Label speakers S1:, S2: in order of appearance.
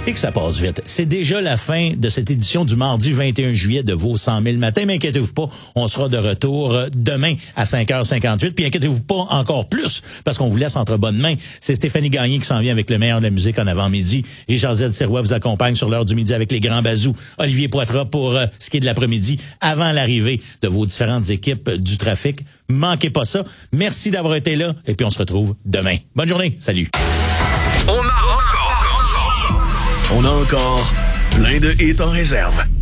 S1: Et que ça passe vite. C'est déjà la fin de cette édition du mardi 21 juillet de vos 100 000 matins. Mais inquiétez-vous pas, on sera de retour demain à 5h58. Puis inquiétez-vous pas encore plus, parce qu'on vous laisse entre bonnes mains. C'est Stéphanie Gagné qui s'en vient avec le meilleur de la musique en avant-midi. Richard Z. Sirois vous accompagne sur l'heure du midi avec les grands bazous. Olivier Poitras pour ce qui est de l'après-midi, avant l'arrivée de vos différentes équipes du trafic. Manquez pas ça. Merci d'avoir été là. Et puis on se retrouve demain. Bonne journée. Salut.
S2: On a encore plein de hits en réserve.